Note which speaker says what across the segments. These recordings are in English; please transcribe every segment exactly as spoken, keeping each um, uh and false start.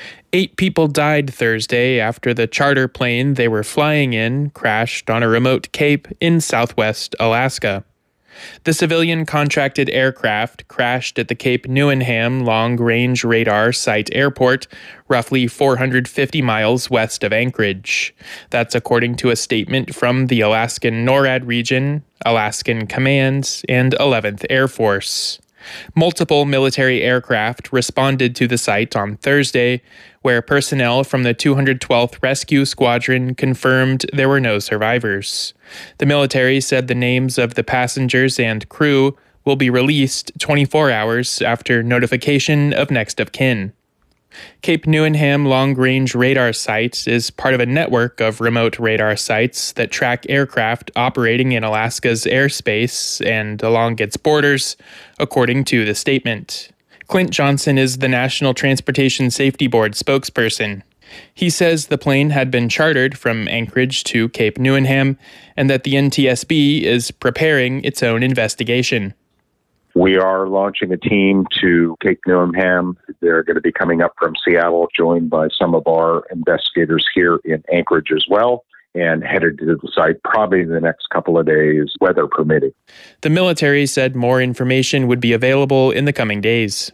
Speaker 1: Eight people died Thursday after the charter plane they were flying in crashed on a remote cape in southwest Alaska. The civilian contracted aircraft crashed at the Cape Neuenham Long-Range Radar Site Airport, roughly four hundred fifty miles west of Anchorage. That's according to a statement from the Alaskan NORAD region, Alaskan Command, and eleventh Air Force. Multiple military aircraft responded to the site on Thursday, where personnel from the two hundred twelfth Rescue Squadron confirmed there were no survivors. The military said the names of the passengers and crew will be released twenty-four hours after notification of next of kin. Cape Neuenham Long-Range Radar Site is part of a network of remote radar sites that track aircraft operating in Alaska's airspace and along its borders, according to the statement. Clint Johnson is the National Transportation Safety Board spokesperson. He says the plane had been chartered from Anchorage to Cape Neuenham and that the N T S B is preparing its own investigation.
Speaker 2: We are launching a team to Cape Neuenham. They're going to be coming up from Seattle, joined by some of our investigators here in Anchorage as well, and headed to the site probably in the next couple of days, weather permitting.
Speaker 1: The military said more information would be available in the coming days.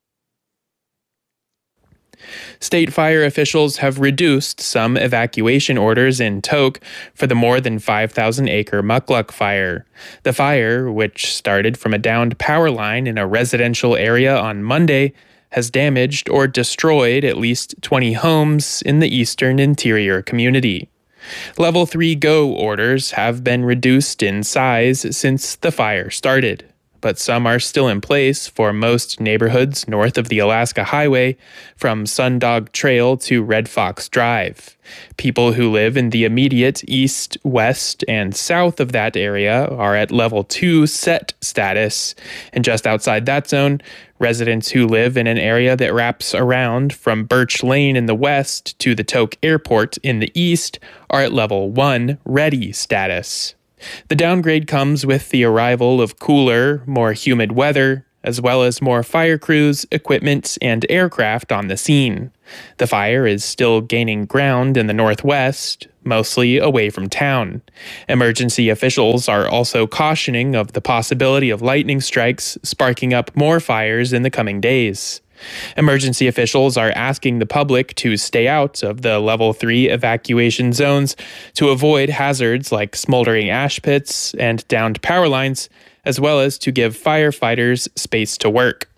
Speaker 1: State fire officials have reduced some evacuation orders in Tok for the more than five thousand acre Mukluk fire. The fire, which started from a downed power line in a residential area on Monday, has damaged or destroyed at least twenty homes in the eastern interior community. Level three Go orders have been reduced in size since the fire started, but some are still in place for most neighborhoods north of the Alaska Highway, from Sundog Trail to Red Fox Drive. People who live in the immediate east, west, and south of that area are at level two set status, and just outside that zone, residents who live in an area that wraps around from Birch Lane in the west to the Tok Airport in the east are at level one ready status. The downgrade comes with the arrival of cooler, more humid weather, as well as more fire crews, equipment, and aircraft on the scene. The fire is still gaining ground in the northwest, mostly away from town. Emergency officials are also cautioning of the possibility of lightning strikes sparking up more fires in the coming days. Emergency officials are asking the public to stay out of the level three evacuation zones to avoid hazards like smoldering ash pits and downed power lines, as well as to give firefighters space to work.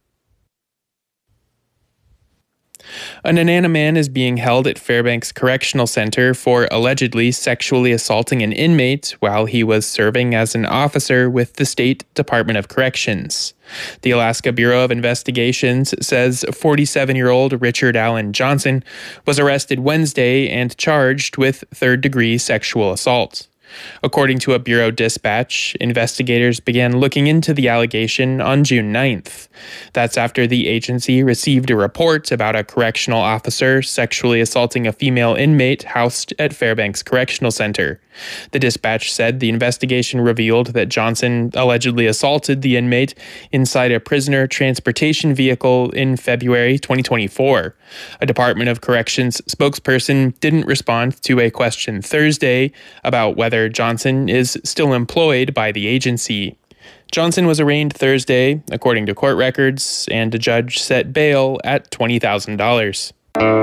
Speaker 1: A Nenana man is being held at Fairbanks Correctional Center for allegedly sexually assaulting an inmate while he was serving as an officer with the State Department of Corrections. The Alaska Bureau of Investigations says forty-seven-year-old Richard Allen Johnson was arrested Wednesday and charged with third-degree sexual assault. According to a Bureau dispatch, investigators began looking into the allegation on June ninth. That's after the agency received a report about a correctional officer sexually assaulting a female inmate housed at Fairbanks Correctional Center. The dispatch said the investigation revealed that Johnson allegedly assaulted the inmate inside a prisoner transportation vehicle in February twenty twenty-four. A Department of Corrections spokesperson didn't respond to a question Thursday about whether Johnson is still employed by the agency. Johnson was arraigned Thursday, according to court records, and a judge set bail at twenty thousand dollars.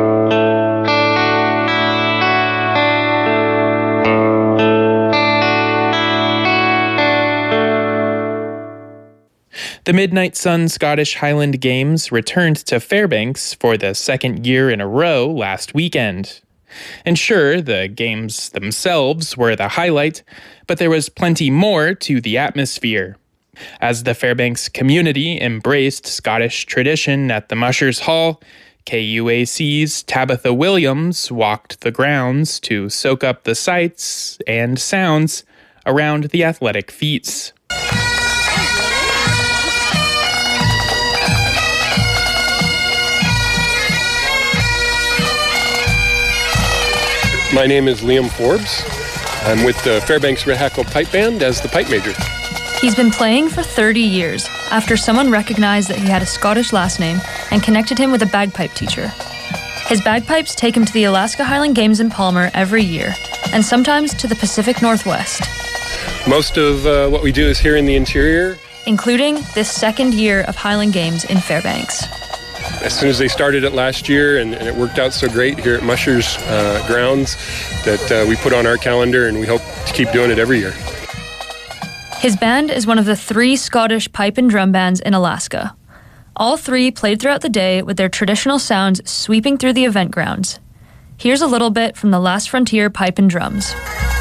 Speaker 1: The Midnight Sun Scottish Highland Games returned to Fairbanks for the second year in a row last weekend. And sure, the games themselves were the highlight, but there was plenty more to the atmosphere. As the Fairbanks community embraced Scottish tradition at the Mushers Hall, K U A C's Tabitha Williams walked the grounds to soak up the sights and sounds around the athletic feats.
Speaker 3: My name is Liam Forbes. I'm with the Fairbanks Red Hackle Pipe Band as the pipe major.
Speaker 4: He's been playing for thirty years after someone recognized that he had a Scottish last name and connected him with a bagpipe teacher. His bagpipes take him to the Alaska Highland Games in Palmer every year, and sometimes to the Pacific Northwest.
Speaker 3: Most of uh, what we do is here in the interior.
Speaker 4: Including this second year of Highland Games in Fairbanks.
Speaker 3: As soon as they started it last year, and, and it worked out so great here at Musher's uh, grounds, that uh, we put on our calendar, and we hope to keep doing it every year.
Speaker 4: His band is one of the three Scottish pipe and drum bands in Alaska. All three played throughout the day with their traditional sounds sweeping through the event grounds. Here's a little bit from the Last Frontier Pipe and Drums.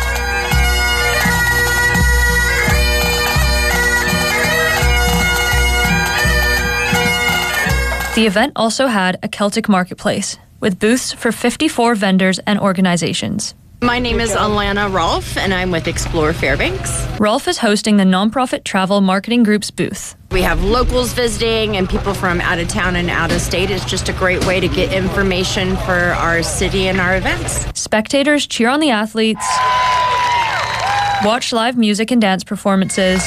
Speaker 4: The event also had a Celtic marketplace, with booths for fifty-four vendors and organizations.
Speaker 5: My name is Alana Rolfe, and I'm with Explore Fairbanks.
Speaker 4: Rolfe is hosting the nonprofit travel marketing group's booth.
Speaker 5: We have locals visiting and people from out of town and out of state. It's just a great way to get information for our city and our events.
Speaker 4: Spectators cheer on the athletes, watch live music and dance performances,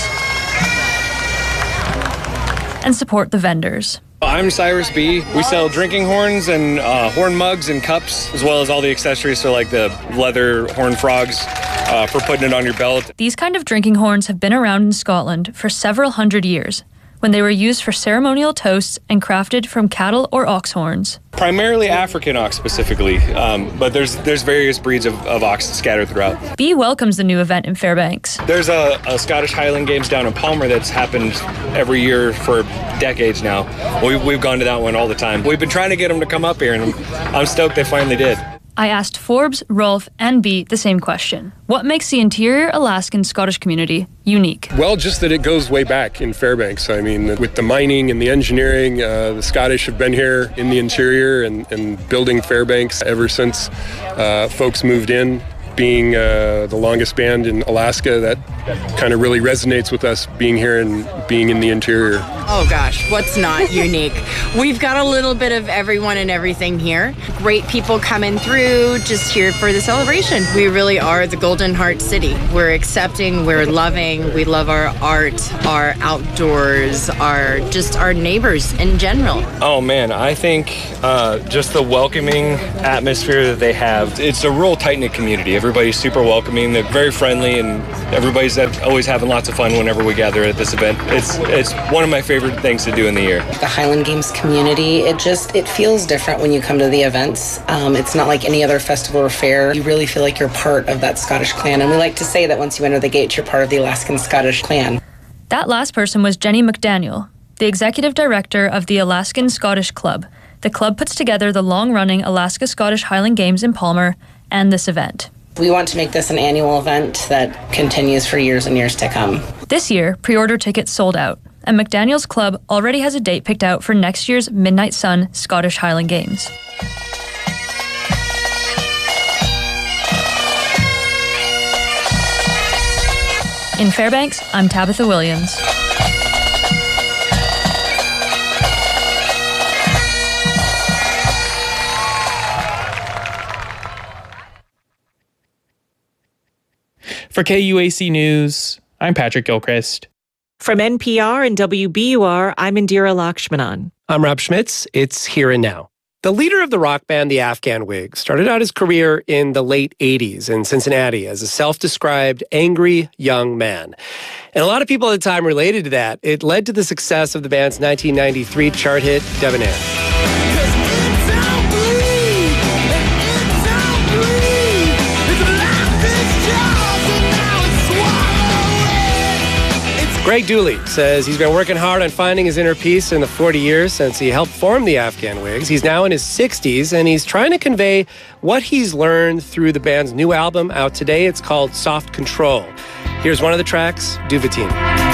Speaker 4: and support the vendors.
Speaker 6: I'm Cyrus B. We sell drinking horns and uh, horn mugs and cups, as well as all the accessories, so like the leather horn frogs uh, for putting it on your belt.
Speaker 4: These kind of drinking horns have been around in Scotland for several hundred years, when they were used for ceremonial toasts and crafted from cattle or ox horns.
Speaker 6: Primarily African ox specifically, um, but there's there's various breeds of, of ox scattered throughout.
Speaker 4: B welcomes the new event in Fairbanks.
Speaker 6: There's a, a Scottish Highland Games down in Palmer that's happened every year for decades now. We, we've gone to that one all the time. We've been trying to get them to come up here, and I'm stoked they finally did.
Speaker 4: I asked Forbes, Rolfe, and B the same question. What makes the interior Alaskan Scottish community unique?
Speaker 3: Well, just that it goes way back in Fairbanks. I mean, with the mining and the engineering, uh, the Scottish have been here in the interior and, and building Fairbanks ever since uh, folks moved in. Being uh, the longest band in Alaska, that kind of really resonates with us being here and being in the interior.
Speaker 5: Oh gosh, what's not unique? We've got a little bit of everyone and everything here. Great people coming through, just here for the celebration. We really are the Golden Heart City. We're accepting, we're loving, we love our art, our outdoors, our just our neighbors in general.
Speaker 6: Oh man, I think uh, just the welcoming atmosphere that they have. It's a real tight-knit community. Everybody's super welcoming. They're very friendly, and everybody's always having lots of fun whenever we gather at this event. It's it's one of my favorite things to do in the year.
Speaker 7: The Highland Games community, it just it feels different when you come to the events. Um, it's not like any other festival or fair. You really feel like you're part of that Scottish clan, and we like to say that once you enter the gate, you're part of the Alaskan Scottish clan.
Speaker 4: That last person was Jenny McDaniel, the executive director of the Alaskan Scottish Club. The club puts together the long-running Alaska Scottish Highland Games in Palmer and this event.
Speaker 7: We want to make this an annual event that continues for years and years to come.
Speaker 4: This year, pre-order tickets sold out, and McDaniel's Club already has a date picked out for next year's Midnight Sun Scottish Highland Games. In Fairbanks, I'm Tabitha Williams.
Speaker 1: For K U A C News, I'm Patrick Gilchrist.
Speaker 8: From N P R and W B U R, I'm Indira Lakshmanan.
Speaker 9: I'm Rob Schmitz. It's Here and Now. The leader of the rock band, the Afghan Whigs, started out his career in the late eighties in Cincinnati as a self-described angry young man. And a lot of people at the time related to that. It led to the success of the band's nineteen ninety-three chart hit, Debonair. Greg Dooley says he's been working hard on finding his inner peace in the forty years since he helped form the Afghan Whigs. He's now in his sixties, and he's trying to convey what he's learned through the band's new album out today. It's called Soft Control. Here's one of the tracks, Duvetine.